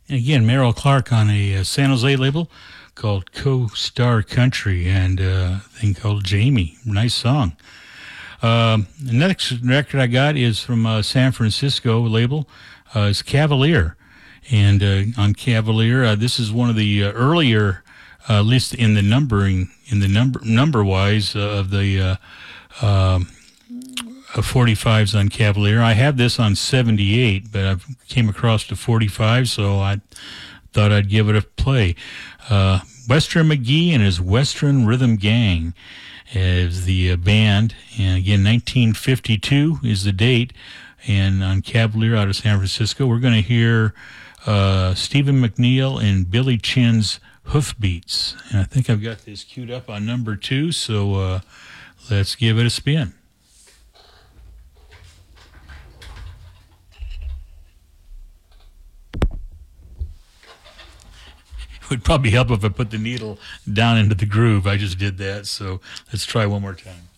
And again, Merrill Clark on a San Jose label called Co-Star Country, and a thing called Jamie. Nice song. The next record I got is from San Francisco label. It's Cavalier. And on Cavalier, this is one of the earlier, at least in the numbering, in the number-wise, of the 45s on Cavalier. I have this on 78, but I came across to 45, so I thought I'd give it a play. Western McGee and his Western Rhythm Gang is the band, and again, 1952 is the date, and on Cavalier out of San Francisco, we're going to hear Stephen McNeil and Billy Chin's Hoofbeats, and I think I've got this queued up on number 2, so let's give it a spin. It would probably help if I put the needle down into the groove. I just did that, so let's try one more time.